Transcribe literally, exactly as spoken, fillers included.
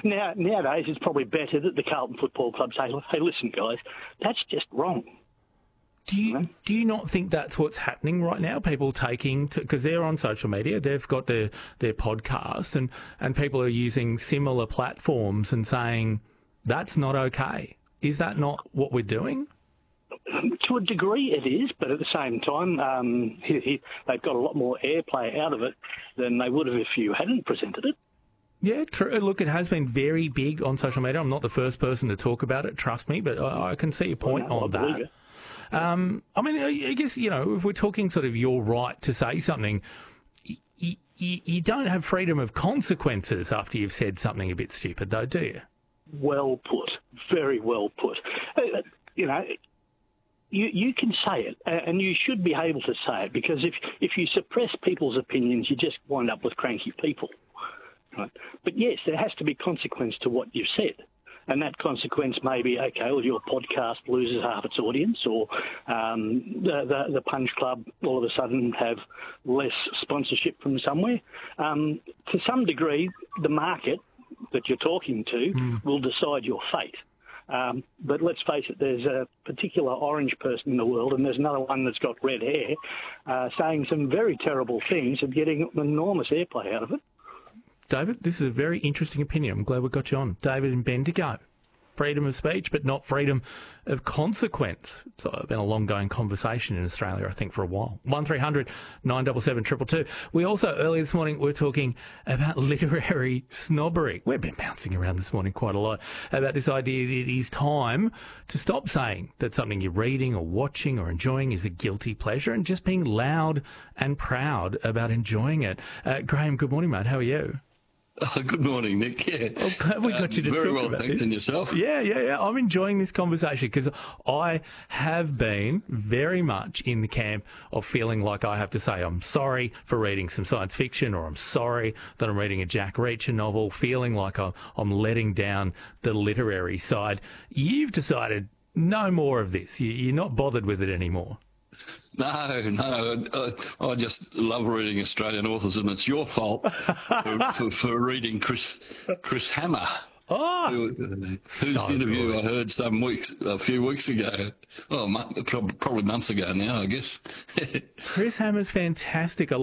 now nowadays it's probably better that the Carlton Football Club say, hey, listen, guys, that's just wrong. Do you do you not think that's what's happening right now? People taking, because they're on social media, they've got their, their podcast, and, and people are using similar platforms and saying, that's not okay. Is that not what we're doing? To a degree it is, but at the same time, um, he, he, they've got a lot more airplay out of it than they would have if you hadn't presented it. Yeah, true. Look, it has been very big on social media. I'm not the first person to talk about it, trust me, but I, I can see your point well, no, on that. It. Um, I mean, I guess, you know, if we're talking sort of your right to say something, you, you, you don't have freedom of consequences after you've said something a bit stupid, though, do you? Well put. Very well put. Uh, you know, you, you can say it, and you should be able to say it, because if, if you suppress people's opinions, you just wind up with cranky people. Right? But yes, there has to be consequence to what you've said. And that consequence may be, okay, well, your podcast loses half its audience, or um, the, the, the Punch Club all of a sudden have less sponsorship from somewhere. Um, to some degree, the market that you're talking to mm. will decide your fate. Um, but let's face it, there's a particular orange person in the world, and there's another one that's got red hair, uh, saying some very terrible things and getting enormous airplay out of it. David, this is a very interesting opinion. I'm glad we got you on. David and Bendigo. Freedom of speech, but not freedom of consequence. It's been a long-going conversation in Australia, I think, for a while. one three hundred nine seven seven two two two. We also, earlier this morning, were talking about literary snobbery. We've been bouncing around this morning quite a lot about this idea that it is time to stop saying that something you're reading or watching or enjoying is a guilty pleasure, and just being loud and proud about enjoying it. Uh, Graham, good morning, mate. How are you? Oh, good morning, Nick. Yeah, well, glad we got uh, you to very talk well, about thanks, this. and yourself? Yeah, yeah, yeah. I'm enjoying this conversation because I have been very much in the camp of feeling like I have to say I'm sorry for reading some science fiction, or I'm sorry that I'm reading a Jack Reacher novel, feeling like I'm, I'm letting down the literary side. You've decided no more of this. You, you're not bothered with it anymore. No, no, I, I just love reading Australian authors, and it's your fault for, for, for reading Chris Chris Hammer. Oh, who, whose so interview good. I heard some weeks, a few weeks ago. Oh, probably months ago now, I guess. Chris Hammer's fantastic. I